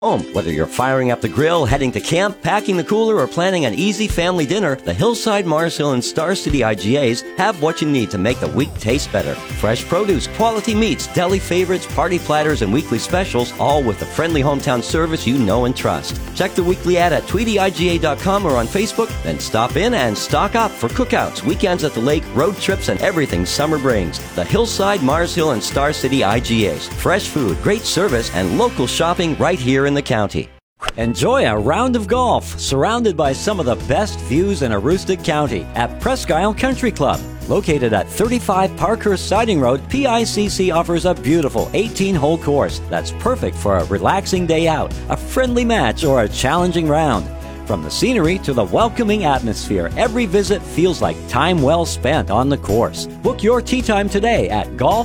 home. Whether you're firing up the grill, heading to camp, packing the cooler, or planning an easy family dinner, the Hillside, Mars Hill, and Star City IGAs have what you need to make the week taste better. Fresh produce, quality meats, deli favorites, party platters, and weekly specials, all with the friendly hometown service you know and trust. Check the weekly ad at TweetyIGA.com or on Facebook, then stop in and stock up for cookouts, weekends at the lake, road trips, and everything summer brings. The Hillside, Mars Hill, and Star City IGAs. Fresh food, great service, and local shopping right here in the county. Enjoy a round of golf surrounded by some of the best views in Aroostook County at Presque Isle Country Club. Located at 35 Parkhurst Siding Road, PICC offers a beautiful 18-hole course that's perfect for a relaxing day out, a friendly match, or a challenging round. From the scenery to the welcoming atmosphere, every visit feels like time well spent on the course. Book your tee time today at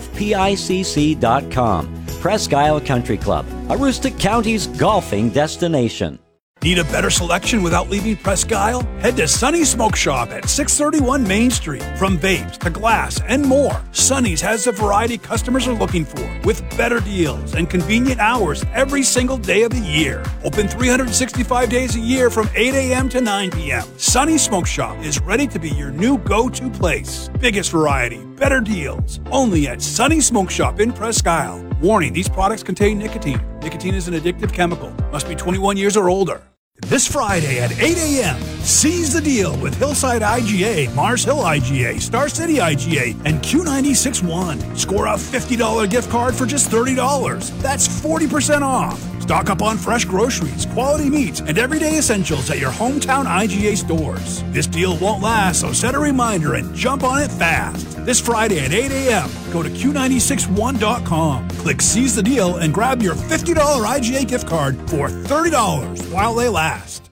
golfpicc.com. Presque Isle Country Club, Aroostook County's golfing destination. Need a better selection without leaving Presque Isle? Head to Sonny's Smoke Shop at 631 Main Street. From vapes to glass and more, Sonny's has the variety customers are looking for, with better deals and convenient hours every single day of the year. Open 365 days a year from 8 a.m. to 9 p.m. Sonny's Smoke Shop is ready to be your new go-to place. Biggest variety, better deals, only at Sonny's Smoke Shop in Presque Isle. Warning, these products contain nicotine. Nicotine is an addictive chemical. Must be 21 years or older. This Friday at 8 a.m., seize the deal with Hillside IGA, Mars Hill IGA, Star City IGA, and Q96 One. Score a $50 gift card for just $30. That's 40% off. Stock up on fresh groceries, quality meats, and everyday essentials at your hometown IGA stores. This deal won't last, so set a reminder and jump on it fast. This Friday at 8 a.m., go to Q961.com. Click Seize the Deal and grab your $50 IGA gift card for $30 while they last.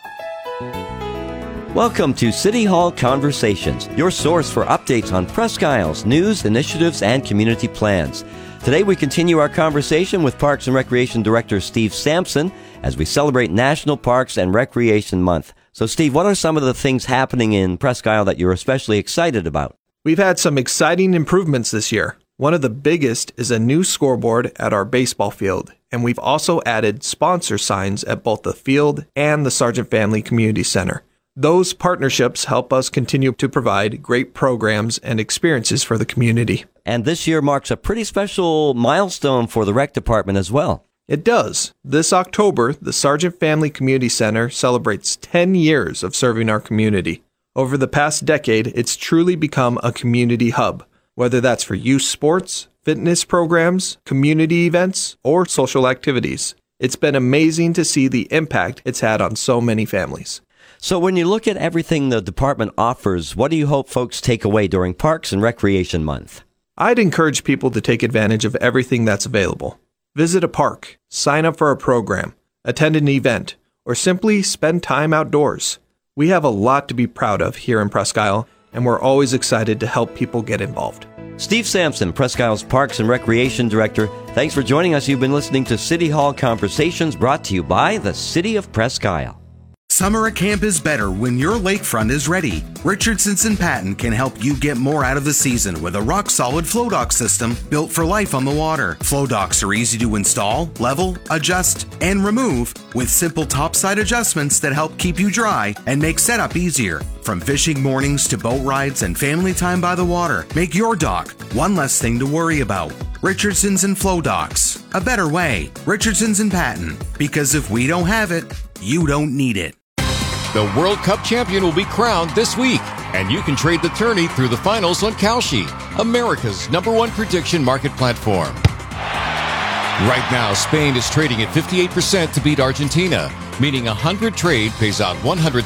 Welcome to City Hall Conversations, your source for updates on Presque Isle's news, initiatives, and community plans. Today we continue our conversation with Parks and Recreation Director Steve Sampson as we celebrate National Parks and Recreation Month. So Steve, what are some of the things happening in Presque Isle that you're especially excited about? We've had some exciting improvements this year. One of the biggest is a new scoreboard at our baseball field, and we've also added sponsor signs at both the field and the Sargent Family Community Center. Those partnerships help us continue to provide great programs and experiences for the community. And this year marks a pretty special milestone for the rec department as well. It does. This October, the Sargent Family Community Center celebrates 10 years of serving our community. Over the past decade, it's truly become a community hub, whether that's for youth sports, fitness programs, community events, or social activities. It's been amazing to see the impact it's had on so many families. So when you look at everything the department offers, what do you hope folks take away during Parks and Recreation Month? I'd encourage people to take advantage of everything that's available. Visit a park, sign up for a program, attend an event, or simply spend time outdoors. We have a lot to be proud of here in Presque Isle, and we're always excited to help people get involved. Steve Sampson, Presque Isle's Parks and Recreation Director, thanks for joining us. You've been listening to City Hall Conversations, brought to you by the City of Presque Isle. Summer at camp is better when your lakefront is ready. Richardson's and Patton can help you get more out of the season with a rock-solid flow dock system built for life on the water. Flow docks are easy to install, level, adjust, and remove with simple topside adjustments that help keep you dry and make setup easier. From fishing mornings to boat rides and family time by the water, make your dock one less thing to worry about. Richardson's and Flow Docks. A better way. Richardson's and Patton. Because if we don't have it, you don't need it. The World Cup champion will be crowned this week, and you can trade the tourney through the finals on Kalshi, America's #1 prediction market platform. Right now, Spain is trading at 58% to beat Argentina, meaning a 100 trade pays out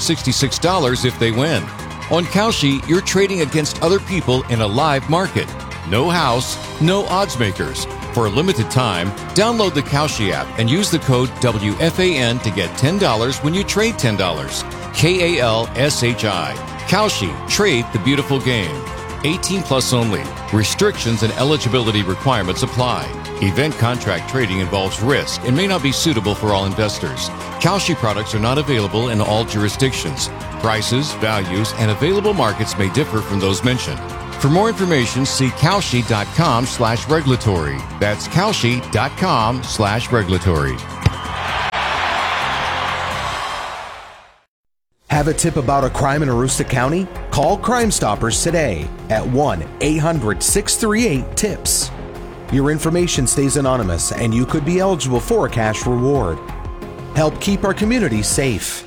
$166 if they win. On Kalshi, you're trading against other people in a live market. No house, no odds makers. For a limited time, download the Kalshi app and use the code WFAN to get $10 when you trade $10. KALSHI. Kalshi. Trade the beautiful game. 18 plus only. Restrictions and eligibility requirements apply. Event contract trading involves risk and may not be suitable for all investors. Kalshi products are not available in all jurisdictions. Prices, values, and available markets may differ from those mentioned. For more information, see Kalshi.com/regulatory. That's Kalshi.com/regulatory. Have a tip about a crime in Aroostook County? Call Crime Stoppers today at 1-800-638-TIPS. Your information stays anonymous and you could be eligible for a cash reward. Help keep our community safe.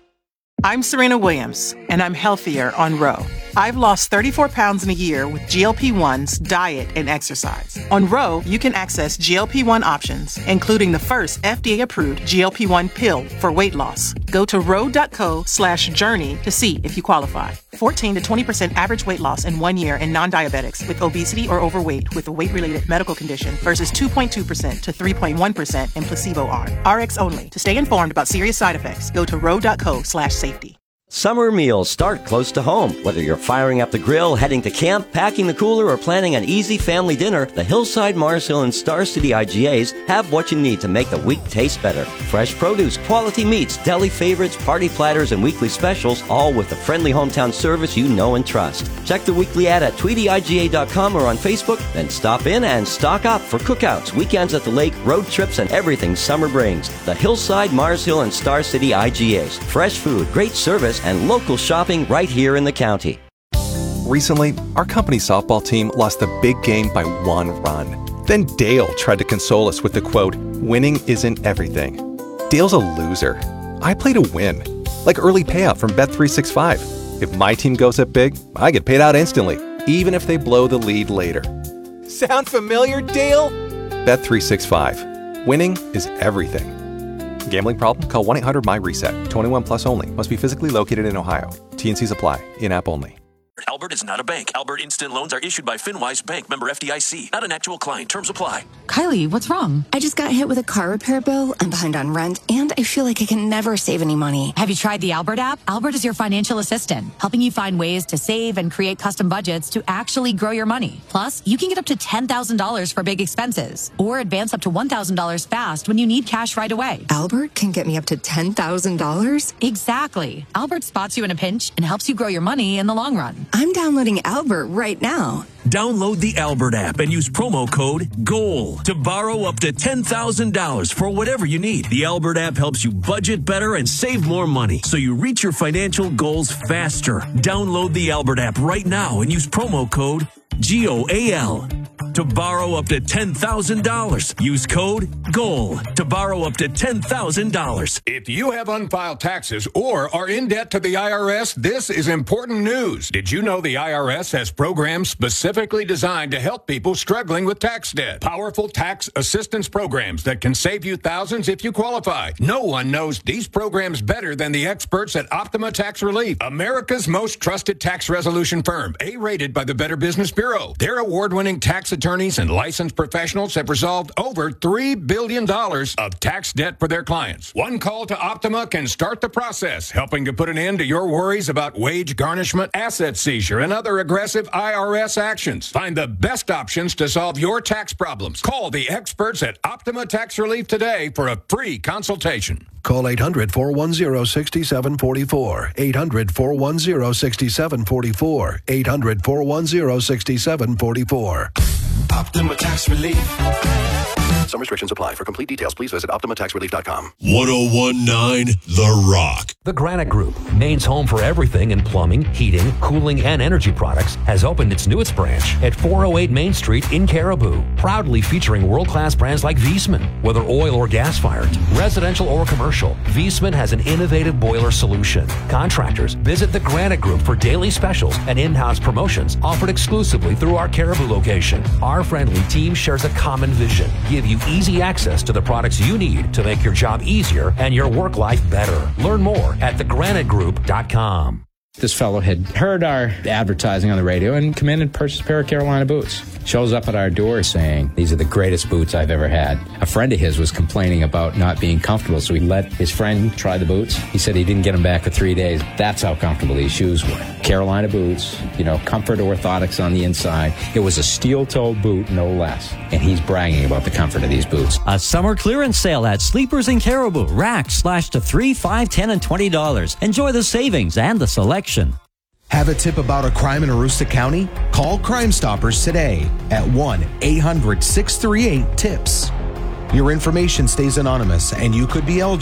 I'm Serena Williams, and I'm healthier on Ro. I've lost 34 pounds in a year with GLP-1s, diet, and exercise. On Ro, you can access GLP-1 options, including the first FDA-approved GLP-1 pill for weight loss. Go to ro.co/journey to see if you qualify. 14 to 20% average weight loss in 1 year in non-diabetics with obesity or overweight with a weight-related medical condition versus 2.2% to 3.1% in placebo arm. RX only. To stay informed about serious side effects, go to ro.co/safety. Summer meals start close to home. Whether you're firing up the grill, heading to camp, packing the cooler, or planning an easy family dinner, the Hillside, Mars Hill, and Star City IGAs have what you need to make the week taste better. Fresh produce, quality meats, deli favorites, party platters, and weekly specials, all with the friendly hometown service you know and trust. Check the weekly ad at TweetyIGA.com or on Facebook, then stop in and stock up for cookouts, weekends at the lake, road trips, and everything summer brings. The Hillside, Mars Hill, and Star City IGAs. Fresh food, great service, and local shopping right here in the county. Recently, our company softball team lost a big game by 1 run. Then Dale tried to console us with the quote, "Winning isn't everything." Dale's a loser. I play to win. Like early payout from Bet365. If my team goes up big, I get paid out instantly, even if they blow the lead later. Sound familiar, Dale? Bet365. Winning is everything. Gambling problem? Call 1-800-MY-RESET. 21 plus only. Must be physically located in Ohio. T&Cs apply. In-app only. Albert is not a bank. Albert Instant Loans are issued by FinWise Bank, member FDIC. Not an actual client. Terms apply. Kylie, what's wrong? I just got hit with a car repair bill. I'm behind on rent, and I feel like I can never save any money. Have you tried the Albert app? Albert is your financial assistant, helping you find ways to save and create custom budgets to actually grow your money. Plus, you can get up to $10,000 for big expenses, or advance up to $1,000 fast when you need cash right away. Albert can get me up to $10,000? Exactly. Albert spots you in a pinch and helps you grow your money in the long run. I'm downloading Albert right now. Download the Albert app and use promo code GOAL to borrow up to $10,000 for whatever you need. The Albert app helps you budget better and save more money so you reach your financial goals faster. Download the Albert app right now and use promo code GOAL to borrow up to $10,000. Use code GOAL to borrow up to $10,000. If you have unfiled taxes or are in debt to the IRS, this is important news. Did you know the IRS has programs specifically designed to help people struggling with tax debt? Powerful tax assistance programs that can save you thousands if you qualify. No one knows these programs better than the experts at Optima Tax Relief, America's most trusted tax resolution firm, A-rated by the Better Business Bureau. Their award-winning tax attorneys and licensed professionals have resolved over $3 billion of tax debt for their clients. One call to Optima can start the process, helping to put an end to your worries about wage garnishment, asset seizure, and other aggressive IRS actions. Find the best options to solve your tax problems. Call the experts at Optima Tax Relief today for a free consultation. Call 800-410-6744. 800-410-6744. 800-410-6744. Optima Tax Relief. Some restrictions apply. For complete details, please visit OptimaTaxRelief.com. 1019 The Rock. The Granite Group, Maine's home for everything in plumbing, heating, cooling, and energy products, has opened its newest branch at 408 Main Street in Caribou, proudly featuring world-class brands like Viessmann. Whether oil or gas-fired, residential or commercial, Viessmann has an innovative boiler solution. Contractors, visit the Granite Group for daily specials and in-house promotions offered exclusively through our Caribou location. Our friendly team shares a common vision: give you easy access to the products you need to make your job easier and your work life better. Learn more at thegranitegroup.com. This fellow had heard our advertising on the radio and come in and purchased a pair of Carolina boots. Shows up at our door saying, "These are the greatest boots I've ever had." A friend of his was complaining about not being comfortable, so he let his friend try the boots. He said he didn't get them back for 3 days. That's how comfortable these shoes were. Carolina boots, comfort orthotics on the inside. It was a steel-toed boot, no less. And he's bragging about the comfort of these boots. A summer clearance sale at Sleepers in Caribou. Racks slashed to $3, $5, $10, and $20. Enjoy the savings and the selection. Have a tip about a crime in Aroostook County? Call Crime Stoppers today at 1-800-638-TIPS. Your information stays anonymous and you could be eligible